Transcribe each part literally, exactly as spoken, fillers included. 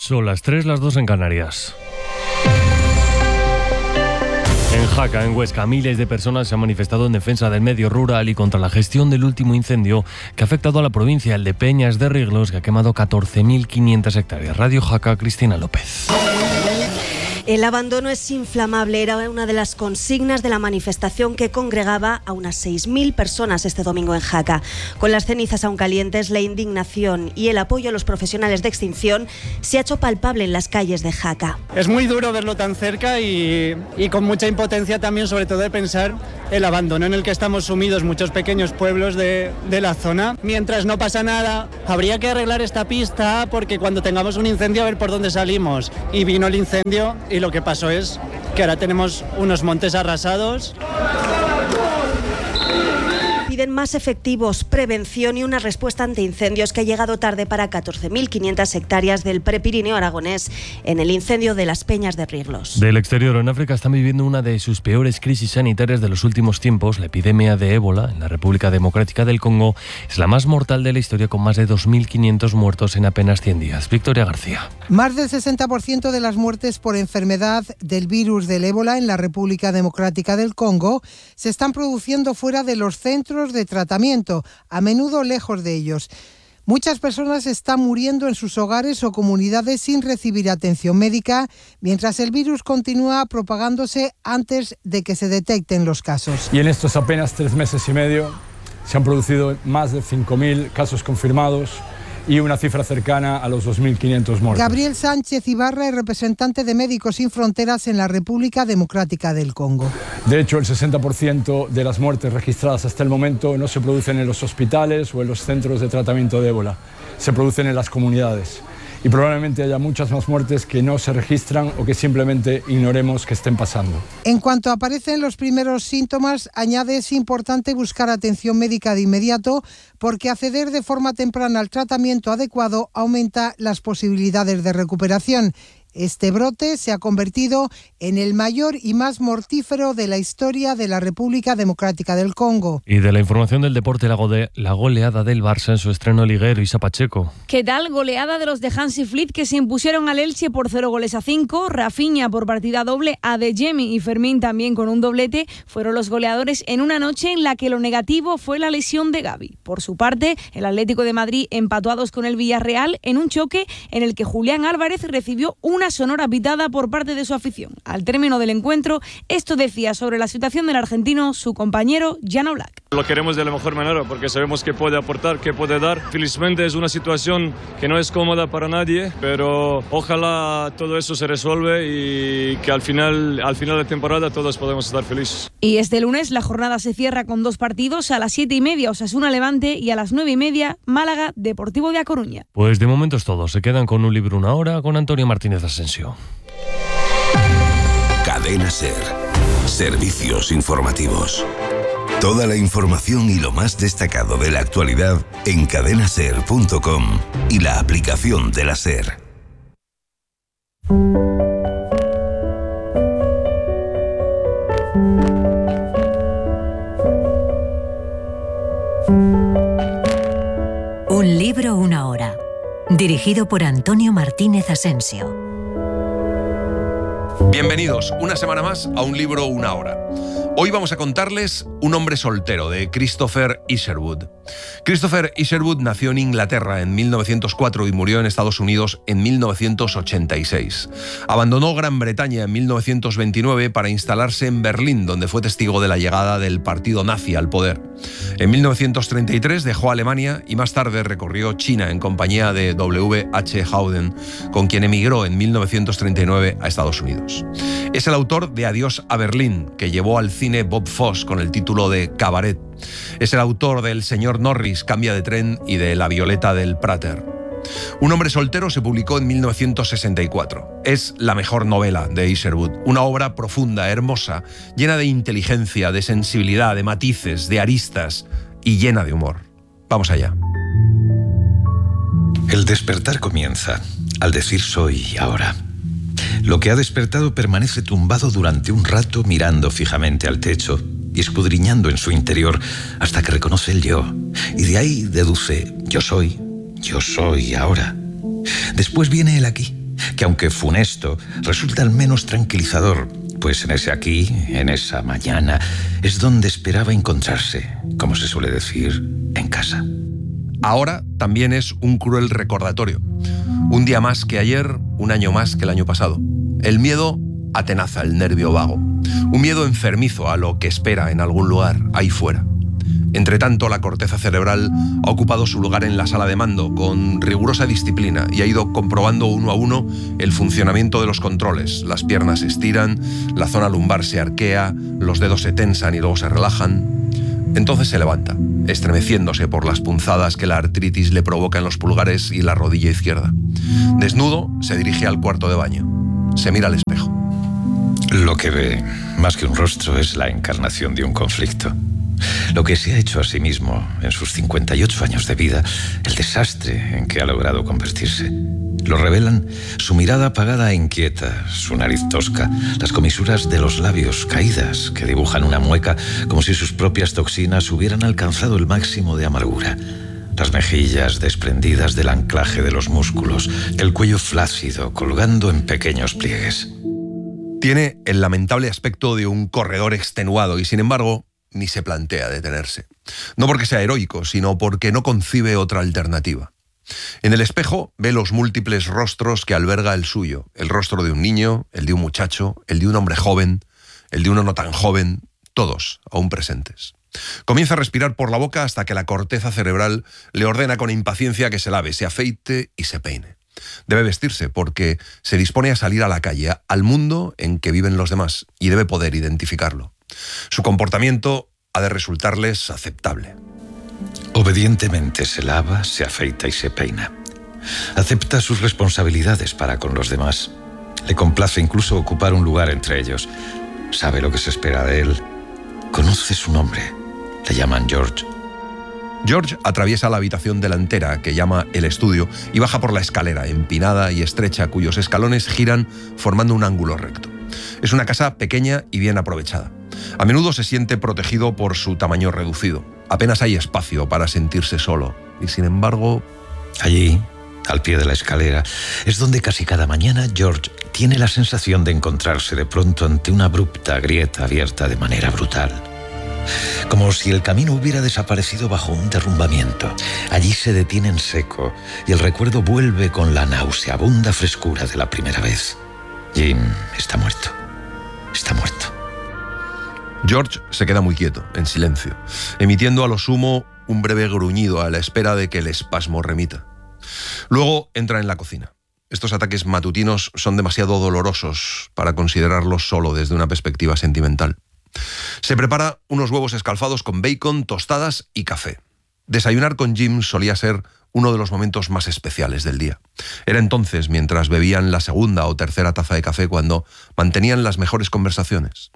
Son las tres, las dos en Canarias. En Jaca, en Huesca, miles de personas se han manifestado en defensa del medio rural y contra la gestión del último incendio que ha afectado a la provincia, el de Peñas de Riglos, que ha quemado catorce mil quinientas hectáreas. Radio Jaca, Cristina López. El abandono es inflamable, era una de las consignas de la manifestación que congregaba a unas seis mil personas este domingo en Jaca. Con las cenizas aún calientes, la indignación y el apoyo a los profesionales de extinción se ha hecho palpable en las calles de Jaca. Es muy duro verlo tan cerca y, y con mucha impotencia también, sobre todo de pensar el abandono en el que estamos sumidos muchos pequeños pueblos de, de la zona. Mientras no pasa nada, habría que arreglar esta pista porque cuando tengamos un incendio a ver por dónde salimos. Y vino el incendio y lo que pasó es que ahora tenemos unos montes arrasados. Piden más efectivos, prevención y una respuesta ante incendios que ha llegado tarde para catorce mil quinientas hectáreas del Prepirineo aragonés en el incendio de las Peñas de Riglos. Del exterior, en África están viviendo una de sus peores crisis sanitarias de los últimos tiempos. La epidemia de ébola en la República Democrática del Congo es la más mortal de la historia, con más de dos mil quinientos muertos en apenas cien días. Victoria García. Más del sesenta por ciento de las muertes por enfermedad del virus del ébola en la República Democrática del Congo se están produciendo fuera de los centros de tratamiento, a menudo lejos de ellos. Muchas personas están muriendo en sus hogares o comunidades sin recibir atención médica, mientras el virus continúa propagándose antes de que se detecten los casos. Y en estos apenas tres meses y medio se han producido más de cinco mil casos confirmados y una cifra cercana a los dos mil quinientos muertos. Gabriel Sánchez Ibarra es representante de Médicos Sin Fronteras en la República Democrática del Congo. De hecho, el sesenta por ciento de las muertes registradas hasta el momento no se producen en los hospitales o en los centros de tratamiento de ébola, se producen en las comunidades. Y probablemente haya muchas más muertes que no se registran o que simplemente ignoremos que estén pasando. En cuanto aparecen los primeros síntomas, añade, es importante buscar atención médica de inmediato porque acceder de forma temprana al tratamiento adecuado aumenta las posibilidades de recuperación. Este brote se ha convertido en el mayor y más mortífero de la historia de la República Democrática del Congo. Y de la información del deporte, la, gode- la goleada del Barça en su estreno liguero. Isa Pacheco. ¿Qué tal? Goleada de los de Hansi Flick, que se impusieron al Elche por cero goles a cinco. Rafinha por partida doble, Adeyemi y Fermín también con un doblete. Fueron los goleadores en una noche en la que lo negativo fue la lesión de Gavi. Por su parte, el Atlético de Madrid empató a dos con el Villarreal en un choque en el que Julián Álvarez recibió una sonora pitada por parte de su afición. Al término del encuentro, esto decía sobre la situación del argentino su compañero Jan Oblak. Lo queremos de la mejor manera porque sabemos que puede aportar, que puede dar. Felizmente es una situación que no es cómoda para nadie, pero ojalá todo eso se resuelve y que al final, al final de temporada todos podemos estar felices. Y este lunes la jornada se cierra con dos partidos, a las siete y media Osasuna Levante y a las nueve y media Málaga Deportivo de A Coruña. Pues de momento es todo. Se quedan con un libro una hora con Antonio Martínez Asensio. Cadena SER. Servicios informativos. Toda la información y lo más destacado de la actualidad en cadena ser punto com y la aplicación de la SER. Un libro, una hora. Dirigido por Antonio Martínez Asensio. Bienvenidos una semana más a Un libro, una hora. Hoy vamos a contarles Un hombre soltero, de Christopher Isherwood. Christopher Isherwood nació en Inglaterra en mil novecientos cuatro y murió en Estados Unidos en mil novecientos ochenta y seis. Abandonó Gran Bretaña en mil novecientos veintinueve para instalarse en Berlín, donde fue testigo de la llegada del partido nazi al poder. En mil novecientos treinta y tres dejó Alemania y más tarde recorrió China en compañía de W H Auden, con quien emigró en mil novecientos treinta y nueve a Estados Unidos. Es el autor de Adiós a Berlín, que llevó al cine Bob Fosse con el título de Cabaret. Es el autor del Señor Norris, Cambia de tren y de La Violeta del Prater. Un hombre soltero se publicó en mil novecientos sesenta y cuatro. Es la mejor novela de Isherwood, una obra profunda, hermosa, llena de inteligencia, de sensibilidad, de matices, de aristas y llena de humor. Vamos allá. El despertar comienza al decir soy ahora. Lo que ha despertado permanece tumbado durante un rato mirando fijamente al techo y escudriñando en su interior hasta que reconoce el yo. Y de ahí deduce yo soy, yo soy ahora. Después viene el aquí, que aunque funesto, resulta al menos tranquilizador, pues en ese aquí, en esa mañana, es donde esperaba encontrarse, como se suele decir, en casa. Ahora también es un cruel recordatorio. Un día más que ayer, un año más que el año pasado. El miedo atenaza el nervio vago. Un miedo enfermizo a lo que espera en algún lugar ahí fuera. Entre tanto, la corteza cerebral ha ocupado su lugar en la sala de mando con rigurosa disciplina y ha ido comprobando uno a uno el funcionamiento de los controles. Las piernas se estiran, la zona lumbar se arquea, los dedos se tensan y luego se relajan. Entonces se levanta, estremeciéndose por las punzadas que la artritis le provoca en los pulgares y la rodilla izquierda. Desnudo, se dirige al cuarto de baño. Se mira al espejo. Lo que ve, más que un rostro, es la encarnación de un conflicto. Lo que se ha hecho a sí mismo en sus cincuenta y ocho años de vida, el desastre en que ha logrado convertirse. Lo revelan su mirada apagada e inquieta, su nariz tosca, las comisuras de los labios caídas que dibujan una mueca como si sus propias toxinas hubieran alcanzado el máximo de amargura. Las mejillas desprendidas del anclaje de los músculos, el cuello flácido colgando en pequeños pliegues. Tiene el lamentable aspecto de un corredor extenuado y, sin embargo, ni se plantea detenerse. No porque sea heroico, sino porque no concibe otra alternativa. En el espejo ve los múltiples rostros que alberga el suyo. El rostro de un niño, el de un muchacho, el de un hombre joven, el de uno no tan joven, todos aún presentes. Comienza a respirar por la boca hasta que la corteza cerebral le ordena con impaciencia que se lave, se afeite y se peine. Debe vestirse porque se dispone a salir a la calle, al mundo en que viven los demás, y debe poder identificarlo. Su comportamiento ha de resultarles aceptable. Obedientemente se lava, se afeita y se peina. Acepta sus responsabilidades para con los demás. Le complace incluso ocupar un lugar entre ellos. Sabe lo que se espera de él. Conoce su nombre. Le llaman George. George atraviesa la habitación delantera, que llama el estudio, y baja por la escalera empinada y estrecha, cuyos escalones giran formando un ángulo recto. Es una casa pequeña y bien aprovechada. A menudo se siente protegido por su tamaño reducido. Apenas hay espacio para sentirse solo. Y sin embargo... Allí, al pie de la escalera, es donde casi cada mañana George tiene la sensación de encontrarse de pronto ante una abrupta grieta abierta de manera brutal. Como si el camino hubiera desaparecido bajo un derrumbamiento. Allí se detiene en seco y el recuerdo vuelve con la nauseabunda frescura de la primera vez. Jim está muerto. Está muerto. George se queda muy quieto, en silencio, emitiendo a lo sumo un breve gruñido a la espera de que el espasmo remita. Luego entra en la cocina. Estos ataques matutinos son demasiado dolorosos para considerarlos solo desde una perspectiva sentimental. Se prepara unos huevos escalfados con bacon, tostadas y café. Desayunar con Jim solía ser uno de los momentos más especiales del día. Era entonces mientras bebían la segunda o tercera taza de café cuando mantenían las mejores conversaciones.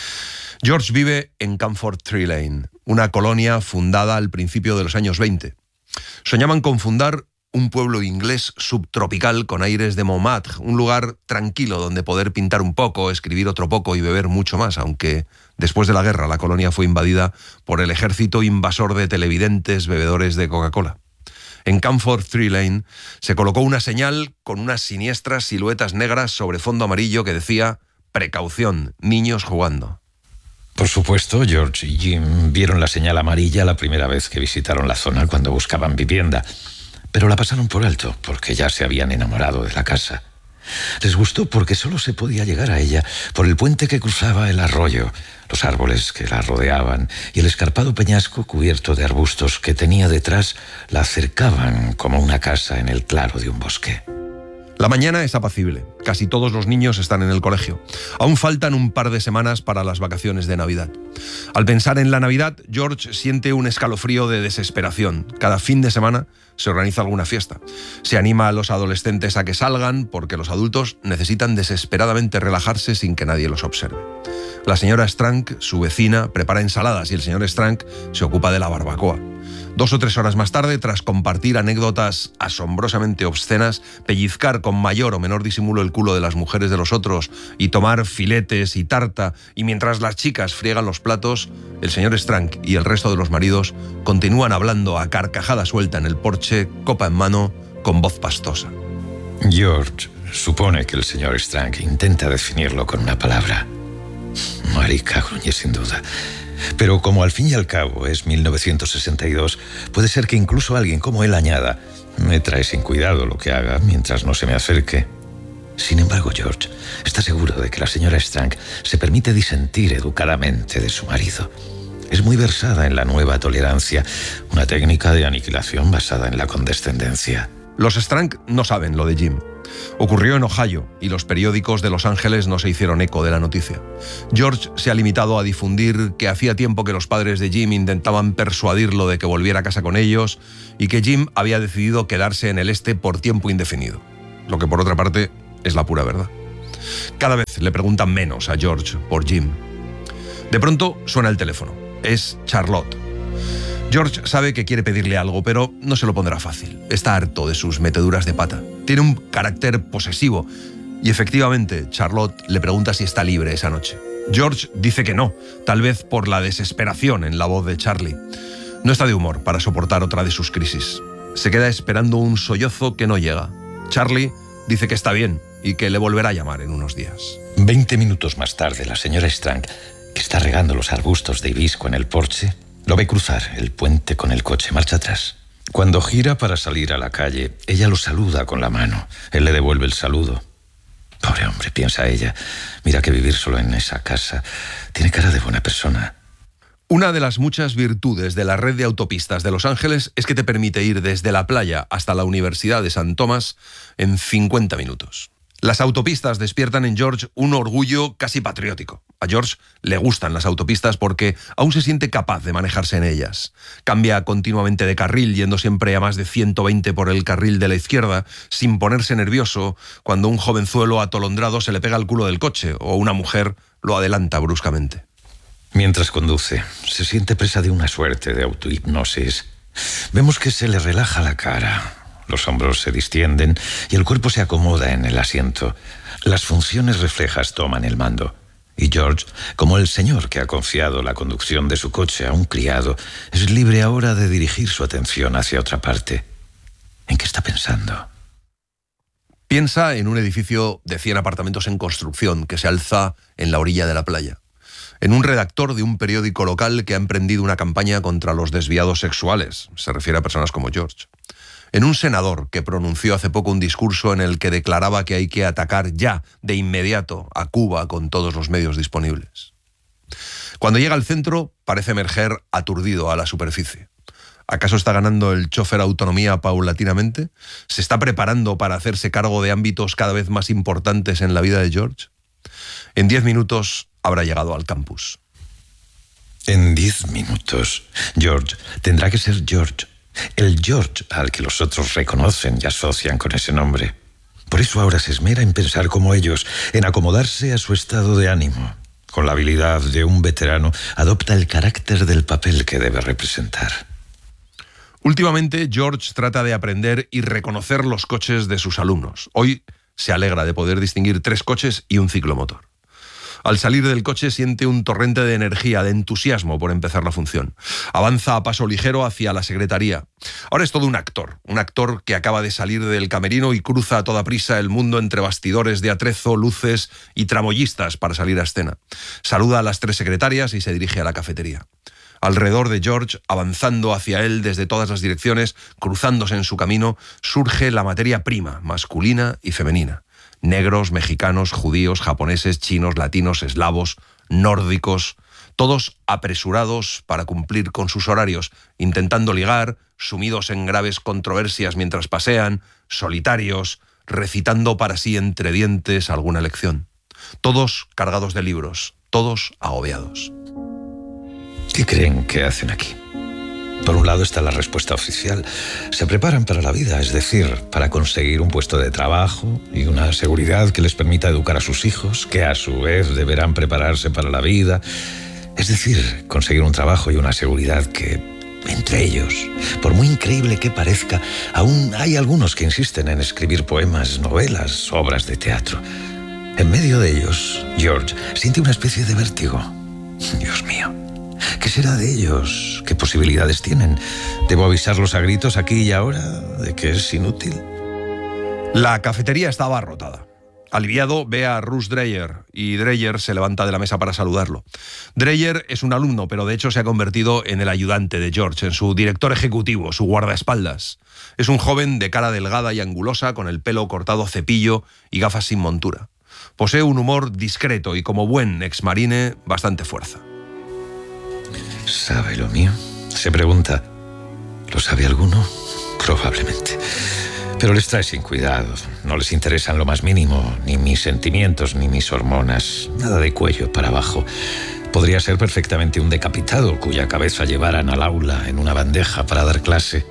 George vive en Camford Tree Lane, una colonia fundada al principio de los años veinte. Soñaban con fundar un pueblo inglés subtropical con aires de Montmartre, un lugar tranquilo donde poder pintar un poco, escribir otro poco y beber mucho más, aunque después de la guerra la colonia fue invadida por el ejército invasor de televidentes bebedores de Coca-Cola. En Camford Tree Lane se colocó una señal con unas siniestras siluetas negras sobre fondo amarillo que decía «Precaución, niños jugando». Por supuesto, George y Jim vieron la señal amarilla la primera vez que visitaron la zona cuando buscaban vivienda, pero la pasaron por alto porque ya se habían enamorado de la casa. Les gustó porque solo se podía llegar a ella por el puente que cruzaba el arroyo, los árboles que la rodeaban y el escarpado peñasco cubierto de arbustos que tenía detrás la acercaban como una casa en el claro de un bosque. La mañana es apacible. Casi todos los niños están en el colegio. Aún faltan un par de semanas para las vacaciones de Navidad. Al pensar en la Navidad, George siente un escalofrío de desesperación. Cada fin de semana se organiza alguna fiesta. Se anima a los adolescentes a que salgan porque los adultos necesitan desesperadamente relajarse sin que nadie los observe. La señora Strank, su vecina, prepara ensaladas y el señor Strank se ocupa de la barbacoa. Dos o tres horas más tarde, tras compartir anécdotas asombrosamente obscenas, pellizcar con mayor o menor disimulo el culo de las mujeres de los otros y tomar filetes y tarta, y mientras las chicas friegan los platos, el señor Strank y el resto de los maridos continúan hablando a carcajada suelta en el porche, copa en mano, con voz pastosa. George supone que el señor Strang intenta definirlo con una palabra. Marica, gruñe sin duda. Pero como al fin y al cabo es mil novecientos sesenta y dos, puede ser que incluso alguien como él añada: me trae sin cuidado lo que haga mientras no se me acerque. Sin embargo, George está seguro de que la señora Strang se permite disentir educadamente de su marido. Es muy versada en la nueva tolerancia, una técnica de aniquilación basada en la condescendencia. Los Strang no saben lo de Jim. Ocurrió en Ohio y los periódicos de Los Ángeles no se hicieron eco de la noticia. George se ha limitado a difundir que hacía tiempo que los padres de Jim intentaban persuadirlo de que volviera a casa con ellos y que Jim había decidido quedarse en el este por tiempo indefinido. Lo que, por otra parte, es la pura verdad. Cada vez le preguntan menos a George por Jim. De pronto suena el teléfono. Es Charlotte. George sabe que quiere pedirle algo, pero no se lo pondrá fácil. Está harto de sus meteduras de pata. Tiene un carácter posesivo. Y efectivamente, Charlotte le pregunta si está libre esa noche. George dice que no, tal vez por la desesperación en la voz de Charlie. No está de humor para soportar otra de sus crisis. Se queda esperando un sollozo que no llega. Charlie dice que está bien y que le volverá a llamar en unos días. Veinte minutos más tarde, la señora Strang, que está regando los arbustos de hibisco en el porche, lo ve cruzar el puente con el coche marcha atrás. Cuando gira para salir a la calle, ella lo saluda con la mano. Él le devuelve el saludo. Pobre hombre, piensa ella. Mira que vivir solo en esa casa. Tiene cara de buena persona. Una de las muchas virtudes de la red de autopistas de Los Ángeles es que te permite ir desde la playa hasta la Universidad de San Tomás en cincuenta minutos. Las autopistas despiertan en George un orgullo casi patriótico. A George le gustan las autopistas porque aún se siente capaz de manejarse en ellas. Cambia continuamente de carril, yendo siempre a más de ciento veinte por el carril de la izquierda, sin ponerse nervioso cuando un jovenzuelo atolondrado se le pega al culo del coche o una mujer lo adelanta bruscamente. Mientras conduce, se siente presa de una suerte de autohipnosis. Vemos que se le relaja la cara. Los hombros se distienden y el cuerpo se acomoda en el asiento. Las funciones reflejas toman el mando. Y George, como el señor que ha confiado la conducción de su coche a un criado, es libre ahora de dirigir su atención hacia otra parte. ¿En qué está pensando? Piensa en un edificio de cien apartamentos en construcción que se alza en la orilla de la playa. En un redactor de un periódico local que ha emprendido una campaña contra los desviados sexuales. Se refiere a personas como George. En un senador que pronunció hace poco un discurso en el que declaraba que hay que atacar ya, de inmediato, a Cuba con todos los medios disponibles. Cuando llega al centro, parece emerger aturdido a la superficie. ¿Acaso está ganando el chofer autonomía paulatinamente? ¿Se está preparando para hacerse cargo de ámbitos cada vez más importantes en la vida de George? En diez minutos habrá llegado al campus. En diez minutos, George tendrá que ser George. El George al que los otros reconocen y asocian con ese nombre. Por eso ahora se esmera en pensar como ellos, en acomodarse a su estado de ánimo. Con la habilidad de un veterano, adopta el carácter del papel que debe representar. Últimamente, George trata de aprender y reconocer los coches de sus alumnos. Hoy se alegra de poder distinguir tres coches y un ciclomotor. Al salir del coche siente un torrente de energía, de entusiasmo por empezar la función. Avanza a paso ligero hacia la secretaría. Ahora es todo un actor, un actor que acaba de salir del camerino y cruza a toda prisa el mundo entre bastidores de atrezo, luces y tramoyistas para salir a escena. Saluda a las tres secretarias y se dirige a la cafetería. Alrededor de George, avanzando hacia él desde todas las direcciones, cruzándose en su camino, surge la materia prima, masculina y femenina. Negros, mexicanos, judíos, japoneses, chinos, latinos, eslavos, nórdicos, todos apresurados para cumplir con sus horarios, intentando ligar, sumidos en graves controversias mientras pasean, solitarios, recitando para sí entre dientes alguna lección. Todos cargados de libros, todos agobiados. ¿Qué creen que hacen aquí? Por un lado está la respuesta oficial. Se preparan para la vida, es decir, para conseguir un puesto de trabajo y una seguridad que les permita educar a sus hijos, que a su vez deberán prepararse para la vida. Es decir, conseguir un trabajo y una seguridad que, entre ellos, por muy increíble que parezca, aún hay algunos que insisten en escribir poemas, novelas, obras de teatro. En medio de ellos, George siente una especie de vértigo. Dios mío. ¿Qué será de ellos? ¿Qué posibilidades tienen? ¿Debo avisarlos a gritos aquí y ahora de que es inútil? La cafetería estaba abarrotada. Aliviado, ve a Russ Dreyer y Dreyer se levanta de la mesa para saludarlo. Dreyer es un alumno, pero de hecho se ha convertido en el ayudante de George, en su director ejecutivo, su guardaespaldas. Es un joven de cara delgada y angulosa, con el pelo cortado a cepillo y gafas sin montura. Posee un humor discreto y, como buen exmarine, bastante fuerza. ¿Sabe lo mío? Se pregunta. ¿Lo sabe alguno? Probablemente. Pero les trae sin cuidado. No les interesan lo más mínimo, ni mis sentimientos, ni mis hormonas. Nada de cuello para abajo. Podría ser perfectamente un decapitado cuya cabeza llevaran al aula en una bandeja para dar clase.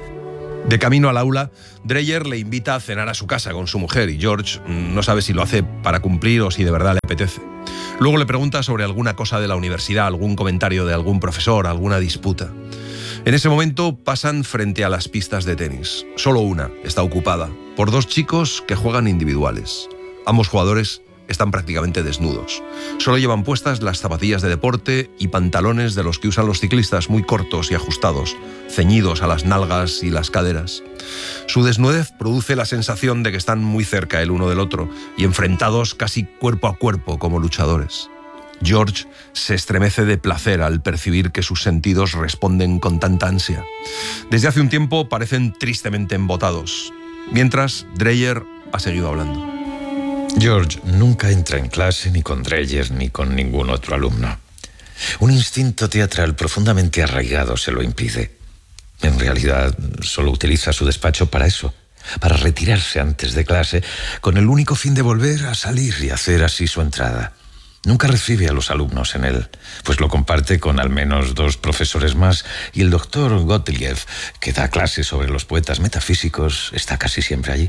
De camino al aula, Dreyer le invita a cenar a su casa con su mujer y George no sabe si lo hace para cumplir o si de verdad le apetece. Luego le pregunta sobre alguna cosa de la universidad, algún comentario de algún profesor, alguna disputa. En ese momento pasan frente a las pistas de tenis. Solo una está ocupada por dos chicos que juegan individuales. Ambos jugadores están prácticamente desnudos. Solo llevan puestas las zapatillas de deporte y pantalones de los que usan los ciclistas, muy cortos y ajustados, ceñidos a las nalgas y las caderas. Su desnudez produce la sensación de que están muy cerca el uno del otro y enfrentados casi cuerpo a cuerpo como luchadores. George se estremece de placer al percibir que sus sentidos responden con tanta ansia. Desde hace un tiempo parecen tristemente embotados. Mientras, Dreyer ha seguido hablando. George nunca entra en clase ni con Dreyer ni con ningún otro alumno. Un instinto teatral profundamente arraigado se lo impide. En realidad, solo utiliza su despacho para eso, para retirarse antes de clase, con el único fin de volver a salir y hacer así su entrada. Nunca recibe a los alumnos en él, pues lo comparte con al menos dos profesores más, y el doctor Gottlieb, que da clases sobre los poetas metafísicos, está casi siempre allí.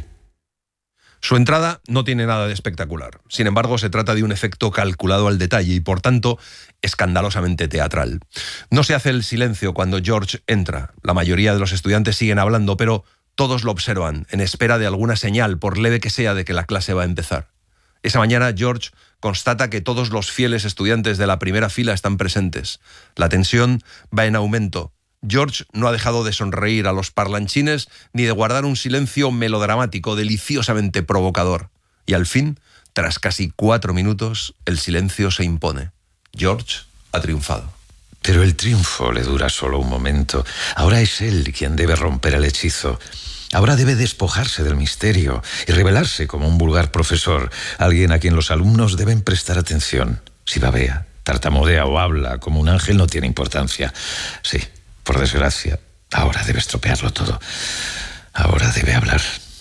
Su entrada no tiene nada de espectacular. Sin embargo, se trata de un efecto calculado al detalle y, por tanto, escandalosamente teatral. No se hace el silencio cuando George entra. La mayoría de los estudiantes siguen hablando, pero todos lo observan, en espera de alguna señal, por leve que sea, de que la clase va a empezar. Esa mañana, George constata que todos los fieles estudiantes de la primera fila están presentes. La tensión va en aumento. George no ha dejado de sonreír a los parlanchines ni de guardar un silencio melodramático, deliciosamente provocador. Y al fin, tras casi cuatro minutos, el silencio se impone. George ha triunfado. Pero el triunfo le dura solo un momento. Ahora es él quien debe romper el hechizo. Ahora debe despojarse del misterio y revelarse como un vulgar profesor, alguien a quien los alumnos deben prestar atención. Si babea, tartamudea o habla como un ángel no tiene importancia. Sí, por desgracia, ahora debe estropearlo todo. Ahora debe hablar.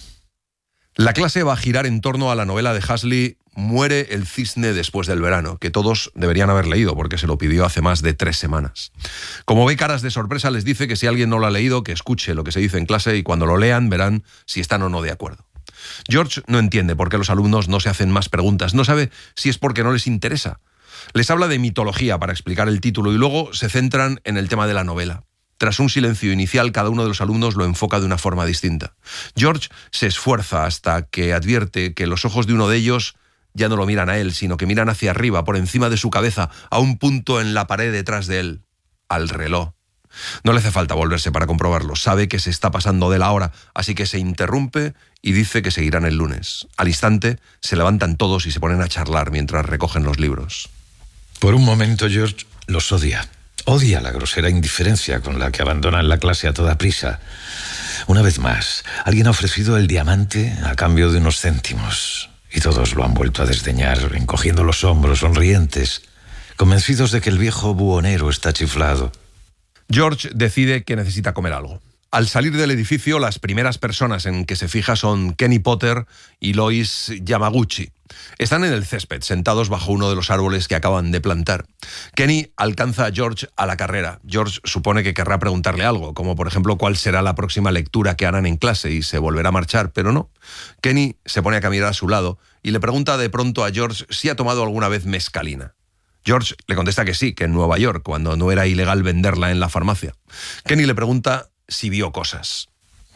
La clase va a girar en torno a la novela de Huxley, Muere el cisne después del verano, que todos deberían haber leído porque se lo pidió hace más de tres semanas. Como ve caras de sorpresa, les dice que si alguien no lo ha leído, que escuche lo que se dice en clase y cuando lo lean verán si están o no de acuerdo. George no entiende por qué los alumnos no se hacen más preguntas, no sabe si es porque no les interesa. Les habla de mitología para explicar el título y luego se centran en el tema de la novela. Tras un silencio inicial, cada uno de los alumnos lo enfoca de una forma distinta. George se esfuerza hasta que advierte que los ojos de uno de ellos ya no lo miran a él, sino que miran hacia arriba, por encima de su cabeza, a un punto en la pared detrás de él, al reloj. No le hace falta volverse para comprobarlo, sabe que se está pasando de la hora, así que se interrumpe y dice que seguirán el lunes. Al instante, se levantan todos y se ponen a charlar mientras recogen los libros. Por un momento, George los odia. Odia la grosera indiferencia con la que abandonan la clase a toda prisa. Una vez más, alguien ha ofrecido el diamante a cambio de unos céntimos. Y todos lo han vuelto a desdeñar, encogiendo los hombros, sonrientes, convencidos de que el viejo buhonero está chiflado. George decide que necesita comer algo. Al salir del edificio, las primeras personas en que se fija son Kenny Potter y Lois Yamaguchi. Están en el césped, sentados bajo uno de los árboles que acaban de plantar. Kenny alcanza a George a la carrera. George supone que querrá preguntarle algo, como por ejemplo cuál será la próxima lectura que harán en clase y se volverá a marchar, pero no. Kenny se pone a caminar a su lado y le pregunta de pronto a George si ha tomado alguna vez mescalina. George le contesta que sí, que en Nueva York, cuando no era ilegal venderla en la farmacia. Kenny le pregunta si vio cosas.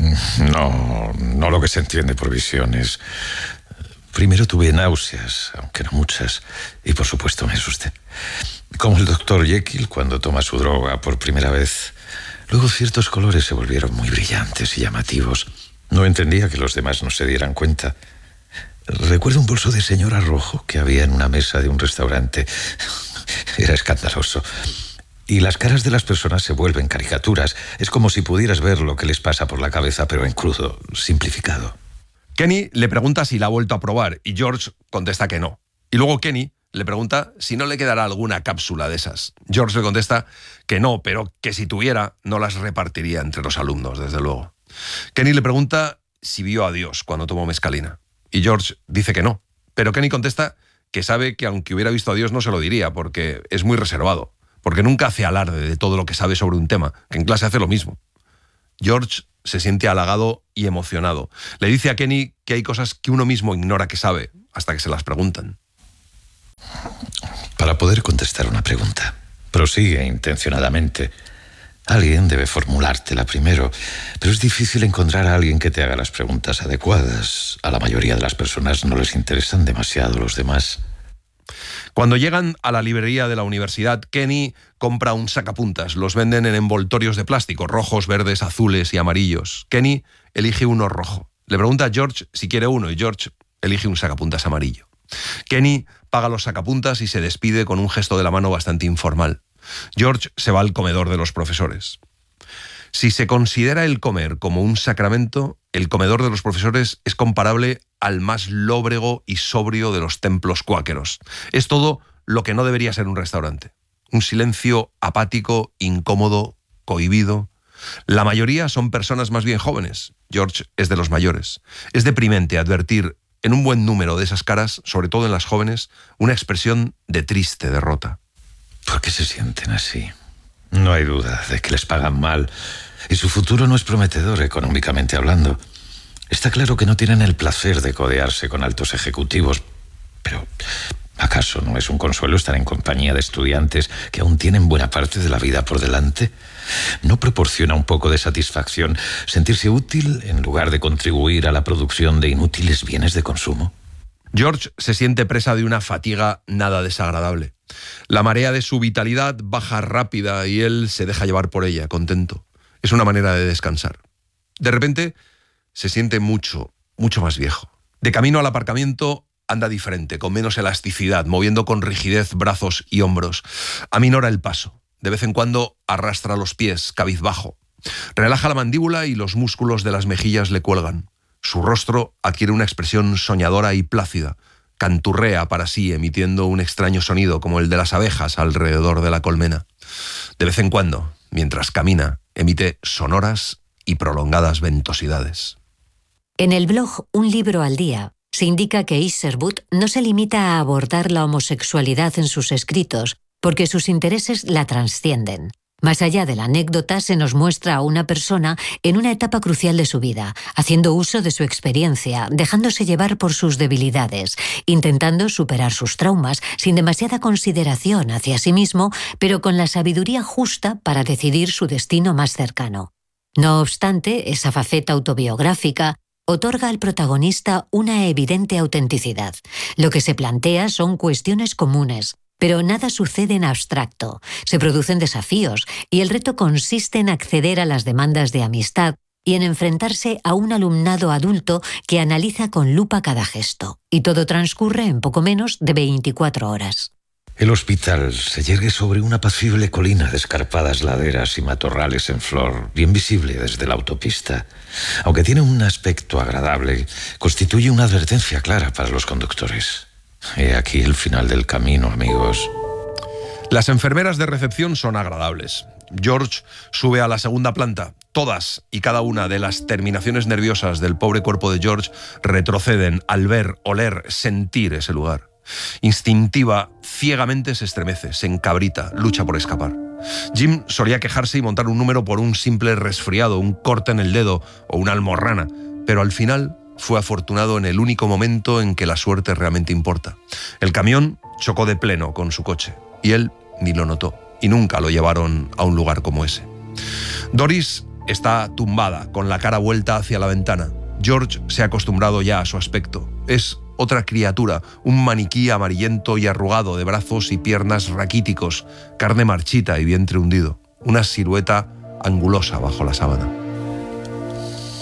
No, no lo que se entiende por visiones. Primero tuve náuseas, aunque no muchas, y por supuesto me asusté. Como el doctor Jekyll cuando toma su droga por primera vez. Luego ciertos colores se volvieron muy brillantes y llamativos. No entendía que los demás no se dieran cuenta. Recuerdo un bolso de señora rojo que había en una mesa de un restaurante. Era escandaloso. Y las caras de las personas se vuelven caricaturas. Es como si pudieras ver lo que les pasa por la cabeza, pero en crudo, simplificado. Kenny le pregunta si la ha vuelto a probar y George contesta que no. Y luego Kenny le pregunta si no le quedará alguna cápsula de esas. George le contesta que no, pero que si tuviera no las repartiría entre los alumnos, desde luego. Kenny le pregunta si vio a Dios cuando tomó mescalina. Y George dice que no. Pero Kenny contesta que sabe que aunque hubiera visto a Dios no se lo diría porque es muy reservado. Porque nunca hace alarde de todo lo que sabe sobre un tema, que en clase hace lo mismo. George se siente halagado y emocionado. Le dice a Kenny que hay cosas que uno mismo ignora que sabe, hasta que se las preguntan. Para poder contestar una pregunta, prosigue intencionadamente. Alguien debe formulártela primero, pero es difícil encontrar a alguien que te haga las preguntas adecuadas. A la mayoría de las personas no les interesan demasiado los demás. Cuando llegan a la librería de la universidad, Kenny compra un sacapuntas. Los venden en envoltorios de plástico, rojos, verdes, azules y amarillos. Kenny elige uno rojo. Le pregunta a George si quiere uno y George elige un sacapuntas amarillo. Kenny paga los sacapuntas y se despide con un gesto de la mano bastante informal. George se va al comedor de los profesores. Si se considera el comer como un sacramento, el comedor de los profesores es comparable al más lóbrego y sobrio de los templos cuáqueros. Es todo lo que no debería ser un restaurante. Un silencio apático, incómodo, cohibido. La mayoría son personas más bien jóvenes. George es de los mayores. Es deprimente advertir en un buen número de esas caras, sobre todo en las jóvenes, una expresión de triste derrota. ¿Por qué se sienten así? No hay duda de que les pagan mal y su futuro no es prometedor económicamente hablando. Está claro que no tienen el placer de codearse con altos ejecutivos, pero ¿acaso no es un consuelo estar en compañía de estudiantes que aún tienen buena parte de la vida por delante? ¿No proporciona un poco de satisfacción sentirse útil en lugar de contribuir a la producción de inútiles bienes de consumo? George se siente presa de una fatiga nada desagradable. La marea de su vitalidad baja rápida y él se deja llevar por ella, contento. Es una manera de descansar. De repente se siente mucho, mucho más viejo. De camino al aparcamiento anda diferente, con menos elasticidad, moviendo con rigidez brazos y hombros. Aminora el paso. De vez en cuando arrastra los pies, cabizbajo. Relaja la mandíbula y los músculos de las mejillas le cuelgan. Su rostro adquiere una expresión soñadora y plácida. Canturrea para sí, emitiendo un extraño sonido como el de las abejas alrededor de la colmena. De vez en cuando, mientras camina, emite sonoras y prolongadas ventosidades. En el blog Un libro al día se indica que Isherwood no se limita a abordar la homosexualidad en sus escritos, porque sus intereses la trascienden. Más allá de la anécdota, se nos muestra a una persona en una etapa crucial de su vida, haciendo uso de su experiencia, dejándose llevar por sus debilidades, intentando superar sus traumas sin demasiada consideración hacia sí mismo, pero con la sabiduría justa para decidir su destino más cercano. No obstante, esa faceta autobiográfica otorga al protagonista una evidente autenticidad. Lo que se plantea son cuestiones comunes, pero nada sucede en abstracto. Se producen desafíos y el reto consiste en acceder a las demandas de amistad y en enfrentarse a un alumnado adulto que analiza con lupa cada gesto. Y todo transcurre en poco menos de veinticuatro horas. El hospital se yergue sobre una apacible colina de escarpadas laderas y matorrales en flor, bien visible desde la autopista. Aunque tiene un aspecto agradable, constituye una advertencia clara para los conductores. He aquí el final del camino, amigos. Las enfermeras de recepción son agradables. George sube a la segunda planta. Todas y cada una de las terminaciones nerviosas del pobre cuerpo de George retroceden al ver, oler, sentir ese lugar. Instintiva, ciegamente se estremece, se encabrita, lucha por escapar. Jim solía quejarse y montar un número por un simple resfriado, un corte en el dedo o una almorrana, pero al final fue afortunado en el único momento en que la suerte realmente importa. El camión chocó de pleno con su coche y él ni lo notó, y nunca lo llevaron a un lugar como ese. Doris está tumbada, con la cara vuelta hacia la ventana. George se ha acostumbrado ya a su aspecto. Es otra criatura, un maniquí amarillento y arrugado, de brazos y piernas raquíticos, carne marchita y vientre hundido. Una silueta angulosa bajo la sábana. ¿Qué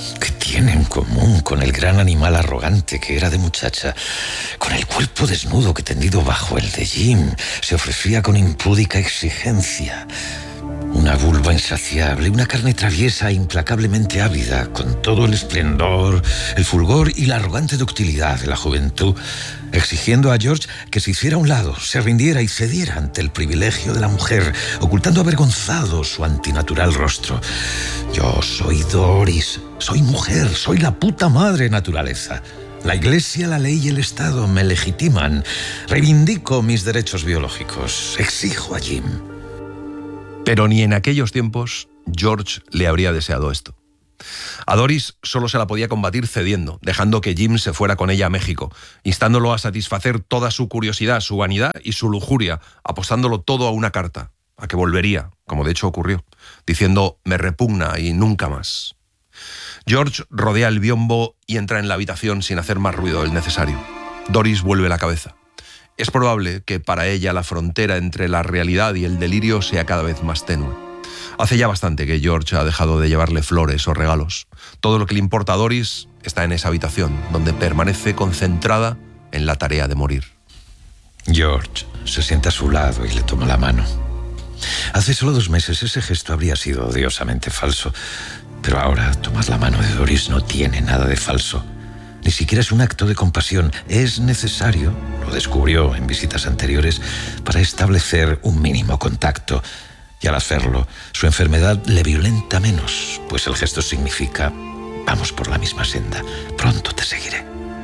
tiene en común con el gran animal arrogante que era de muchacha? Con el cuerpo desnudo que, tendido bajo el de Jim, se ofrecía con impúdica exigencia. Una vulva insaciable, una carne traviesa e implacablemente ávida, con todo el esplendor, el fulgor y la arrogante ductilidad de la juventud, exigiendo a George que se hiciera a un lado, se rindiera y cediera ante el privilegio de la mujer, ocultando avergonzado su antinatural rostro. Yo soy Doris, soy mujer, soy la puta madre naturaleza. La Iglesia, la ley y el Estado me legitiman. Reivindico mis derechos biológicos. Exijo a Jim. Pero ni en aquellos tiempos George le habría deseado esto. A Doris solo se la podía combatir cediendo, dejando que Jim se fuera con ella a México, instándolo a satisfacer toda su curiosidad, su vanidad y su lujuria, apostándolo todo a una carta, a que volvería, como de hecho ocurrió, diciendo «me repugna» y «nunca más». George rodea el biombo y entra en la habitación sin hacer más ruido del necesario. Doris vuelve la cabeza. Es probable que para ella la frontera entre la realidad y el delirio sea cada vez más tenue. Hace ya bastante que George ha dejado de llevarle flores o regalos. Todo lo que le importa a Doris está en esa habitación, donde permanece concentrada en la tarea de morir. George se sienta a su lado y le toma la mano. Hace solo dos meses ese gesto habría sido odiosamente falso, pero ahora tomar la mano de Doris no tiene nada de falso. Ni siquiera es un acto de compasión. Es necesario, lo descubrió en visitas anteriores, para establecer un mínimo contacto. Y al hacerlo, su enfermedad le violenta menos, pues el gesto significa: vamos por la misma senda, pronto te seguiré.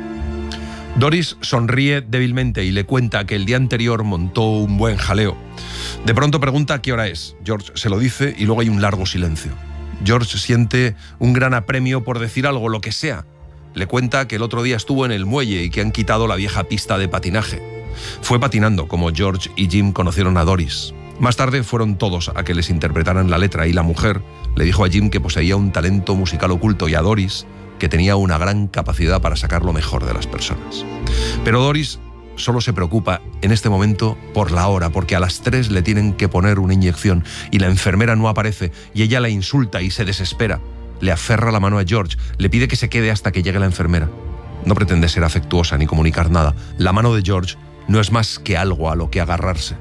Doris sonríe débilmente y le cuenta que el día anterior montó un buen jaleo. De pronto pregunta qué hora es. George se lo dice y luego hay un largo silencio. George siente un gran apremio por decir algo, lo que sea. Le cuenta que el otro día estuvo en el muelle y que han quitado la vieja pista de patinaje. Fue patinando como George y Jim conocieron a Doris. Más tarde fueron todos a que les interpretaran la letra y la mujer le dijo a Jim que poseía un talento musical oculto y a Doris que tenía una gran capacidad para sacar lo mejor de las personas. Pero Doris solo se preocupa en este momento por la hora, porque a las tres le tienen que poner una inyección y la enfermera no aparece y ella la insulta y se desespera. Le aferra la mano a George, le pide que se quede hasta que llegue la enfermera. No pretende ser afectuosa ni comunicar nada. La mano de George no es más que algo a lo que agarrarse.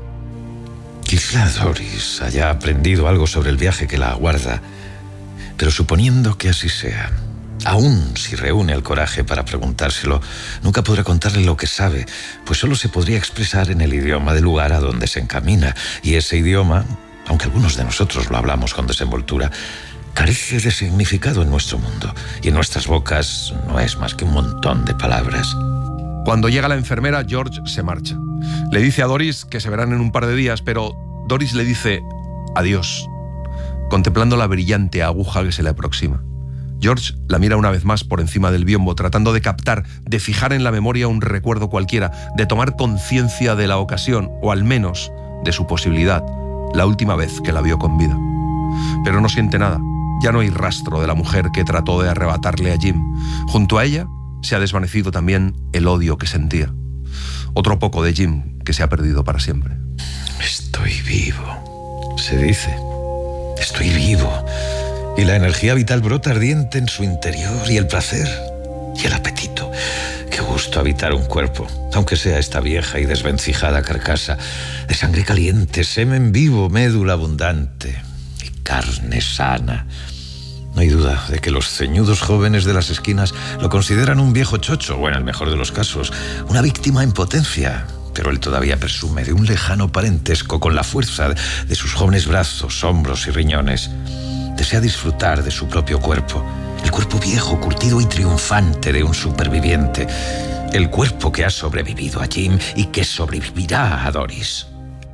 Quizá Doris haya aprendido algo sobre el viaje que la aguarda, pero suponiendo que así sea, aún si reúne el coraje para preguntárselo, nunca podrá contarle lo que sabe, pues solo se podría expresar en el idioma del lugar a donde se encamina, y ese idioma, aunque algunos de nosotros lo hablamos con desenvoltura, carece de significado en nuestro mundo, y en nuestras bocas no es más que un montón de palabras. Cuando llega la enfermera, George se marcha. Le dice a Doris que se verán en un par de días, pero Doris le dice adiós, contemplando la brillante aguja que se le aproxima. George la mira una vez más por encima del biombo, tratando de captar, de fijar en la memoria un recuerdo cualquiera, de tomar conciencia de la ocasión, o al menos de su posibilidad, la última vez que la vio con vida. Pero no siente nada. Ya no hay rastro de la mujer que trató de arrebatarle a Jim. Junto a ella se ha desvanecido también el odio que sentía. Otro poco de Jim que se ha perdido para siempre. Estoy vivo, se dice. Estoy vivo. Y la energía vital brota ardiente en su interior, y el placer y el apetito. Qué gusto habitar un cuerpo, aunque sea esta vieja y desvencijada carcasa, de sangre caliente, semen vivo, médula abundante y carne sana. No hay duda de que los ceñudos jóvenes de las esquinas lo consideran un viejo chocho, o en el mejor de los casos, una víctima en potencia. Pero él todavía presume de un lejano parentesco con la fuerza de sus jóvenes brazos, hombros y riñones. Desea disfrutar de su propio cuerpo, el cuerpo viejo, curtido y triunfante de un superviviente, el cuerpo que ha sobrevivido a Jim y que sobrevivirá a Doris.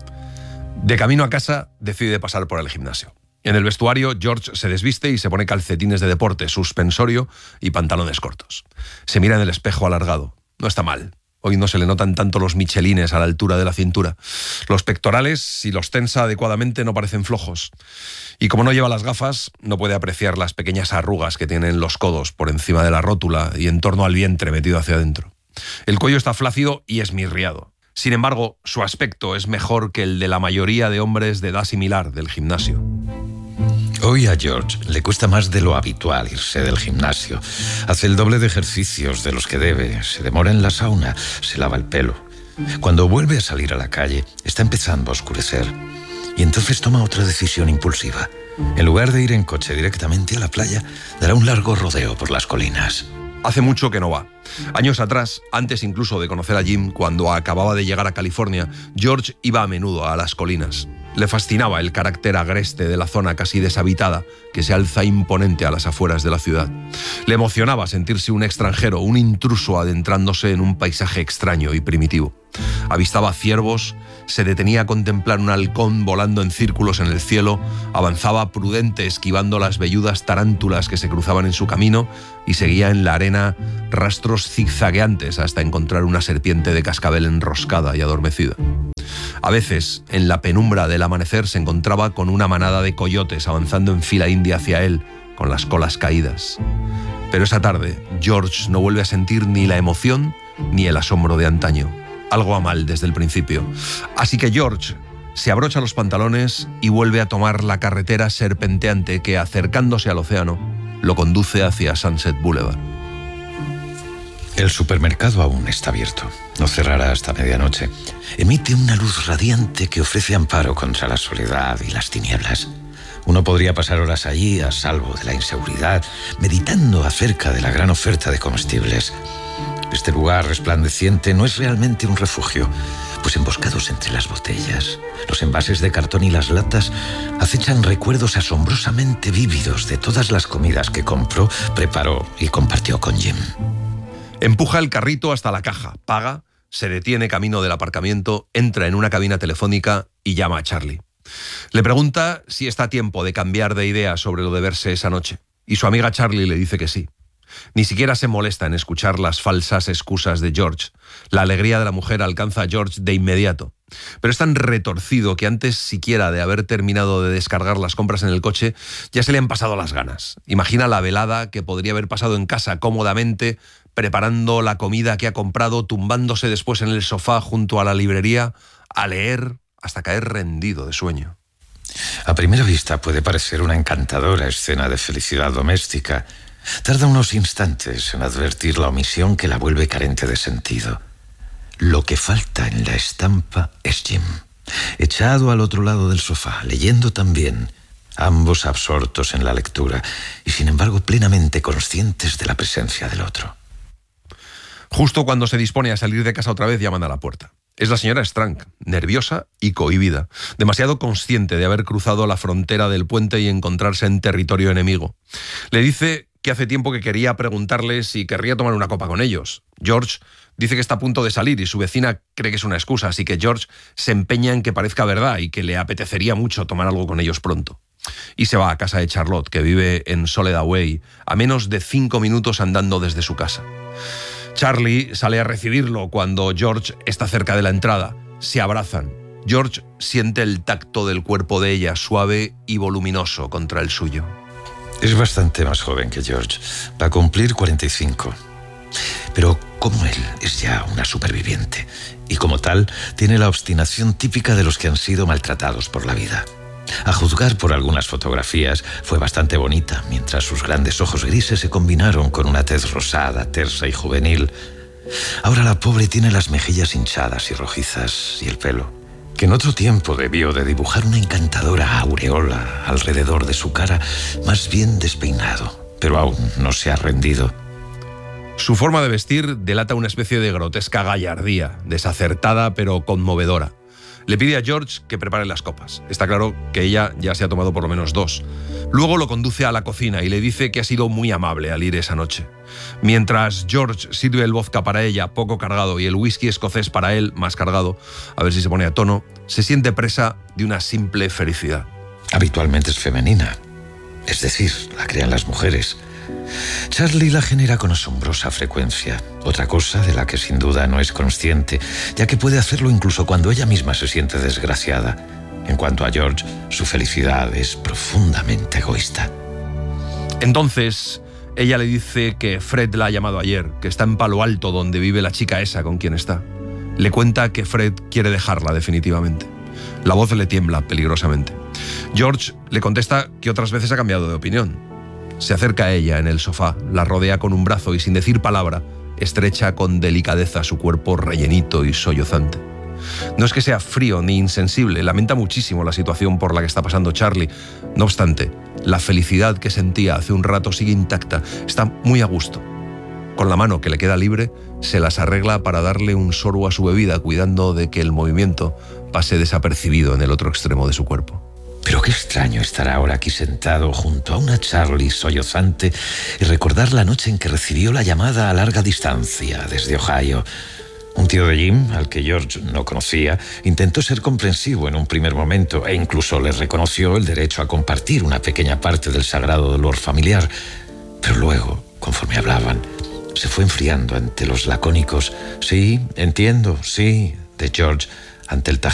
De camino a casa, decide pasar por el gimnasio. En el vestuario, George se desviste y se pone calcetines de deporte, suspensorio y pantalones cortos. Se mira en el espejo alargado. No está mal. Hoy no se le notan tanto los michelines a la altura de la cintura. Los pectorales, si los tensa adecuadamente, no parecen flojos. Y como no lleva las gafas, no puede apreciar las pequeñas arrugas que tienen los codos por encima de la rótula y en torno al vientre metido hacia adentro. El cuello está flácido y esmirriado. Sin embargo, su aspecto es mejor que el de la mayoría de hombres de edad similar del gimnasio. Hoy a George le cuesta más de lo habitual irse del gimnasio. Hace el doble de ejercicios de los que debe, se demora en la sauna, se lava el pelo. Cuando vuelve a salir a la calle, está empezando a oscurecer. Y entonces toma otra decisión impulsiva. En lugar de ir en coche directamente a la playa, dará un largo rodeo por las colinas. Hace mucho que no va. Años atrás, antes incluso de conocer a Jim, cuando acababa de llegar a California, George iba a menudo a las colinas. Le fascinaba el carácter agreste de la zona casi deshabitada que se alza imponente a las afueras de la ciudad. Le emocionaba sentirse un extranjero, un intruso adentrándose en un paisaje extraño y primitivo. Avistaba ciervos, se detenía a contemplar un halcón volando en círculos en el cielo, avanzaba prudente esquivando las velludas tarántulas que se cruzaban en su camino y seguía en la arena rastros zigzagueantes hasta encontrar una serpiente de cascabel enroscada y adormecida. A veces, en la penumbra del amanecer, se encontraba con una manada de coyotes avanzando en fila india hacia él, con las colas caídas. Pero esa tarde, George no vuelve a sentir ni la emoción ni el asombro de antaño. Algo va mal desde el principio. Así que George se abrocha los pantalones y vuelve a tomar la carretera serpenteante que, acercándose al océano, lo conduce hacia Sunset Boulevard. El supermercado aún está abierto. No cerrará hasta medianoche. Emite una luz radiante que ofrece amparo contra la soledad y las tinieblas. Uno podría pasar horas allí a salvo de la inseguridad, meditando acerca de la gran oferta de comestibles. Este lugar resplandeciente no es realmente un refugio, pues emboscados entre las botellas, los envases de cartón y las latas acechan recuerdos asombrosamente vívidos de todas las comidas que compró, preparó y compartió con Jim. Empuja el carrito hasta la caja, paga, se detiene camino del aparcamiento, entra en una cabina telefónica y llama a Charlie. Le pregunta si está a tiempo de cambiar de idea sobre lo de verse esa noche, y su amiga Charlie le dice que sí. Ni siquiera se molesta en escuchar las falsas excusas de George. La alegría de la mujer alcanza a George de inmediato. Pero es tan retorcido que antes siquiera de haber terminado de descargar las compras en el coche, ya se le han pasado las ganas. Imagina la velada que podría haber pasado en casa cómodamente, preparando la comida que ha comprado, tumbándose después en el sofá junto a la librería, a leer hasta caer rendido de sueño. A primera vista puede parecer una encantadora escena de felicidad doméstica. Tarda unos instantes en advertir la omisión que la vuelve carente de sentido. Lo que falta en la estampa es Jim, echado al otro lado del sofá, leyendo también, ambos absortos en la lectura y sin embargo plenamente conscientes de la presencia del otro. Justo cuando se dispone a salir de casa otra vez, llaman a la puerta. Es la señora Strang, nerviosa y cohibida, demasiado consciente de haber cruzado la frontera del puente y encontrarse en territorio enemigo. Le dice que hace tiempo que quería preguntarle si querría tomar una copa con ellos. George dice que está a punto de salir y su vecina cree que es una excusa, así que George se empeña en que parezca verdad y que le apetecería mucho tomar algo con ellos pronto. Y se va a casa de Charlotte, que vive en Soledad Way, a menos de cinco minutos andando desde su casa. Charlie sale a recibirlo cuando George está cerca de la entrada. Se abrazan. George siente el tacto del cuerpo de ella, suave y voluminoso contra el suyo. Es bastante más joven que George. Va a cumplir cuarenta y cinco. Pero como él es ya una superviviente y como tal tiene la obstinación típica de los que han sido maltratados por la vida. A juzgar por algunas fotografías, fue bastante bonita, mientras sus grandes ojos grises se combinaron con una tez rosada, tersa y juvenil. Ahora la pobre tiene las mejillas hinchadas y rojizas y el pelo, que en otro tiempo debió de dibujar una encantadora aureola alrededor de su cara, más bien despeinado, pero aún no se ha rendido. Su forma de vestir delata una especie de grotesca gallardía, desacertada pero conmovedora. Le pide a George que prepare las copas. Está claro que ella ya se ha tomado por lo menos dos. Luego lo conduce a la cocina y le dice que ha sido muy amable al ir esa noche. Mientras George sirve el vodka para ella, poco cargado, y el whisky escocés para él, más cargado, a ver si se pone a tono, se siente presa de una simple felicidad. Habitualmente es femenina, es decir, la crean las mujeres. Charlie la genera con asombrosa frecuencia, otra cosa de la que sin duda no es consciente, ya que puede hacerlo incluso cuando ella misma se siente desgraciada. En cuanto a George, su felicidad es profundamente egoísta. Entonces, ella le dice que Fred la ha llamado ayer, que está en Palo Alto, donde vive la chica esa con quien está. Le cuenta que Fred quiere dejarla definitivamente. La voz le tiembla peligrosamente. George le contesta que otras veces ha cambiado de opinión. Se acerca a ella en el sofá, la rodea con un brazo y sin decir palabra, estrecha con delicadeza su cuerpo rellenito y sollozante. No es que sea frío ni insensible, lamenta muchísimo la situación por la que está pasando Charlie. No obstante, la felicidad que sentía hace un rato sigue intacta, está muy a gusto. Con la mano que le queda libre, se las arregla para darle un sorbo a su bebida, cuidando de que el movimiento pase desapercibido en el otro extremo de su cuerpo. Pero qué extraño estar ahora aquí sentado junto a una Charlie sollozante y recordar la noche en que recibió la llamada a larga distancia desde Ohio. Un tío de Jim, al que George no conocía, intentó ser comprensivo en un primer momento e incluso le reconoció el derecho a compartir una pequeña parte del sagrado dolor familiar. Pero luego, conforme hablaban, se fue enfriando ante los lacónicos «sí, entiendo, sí» de George ante el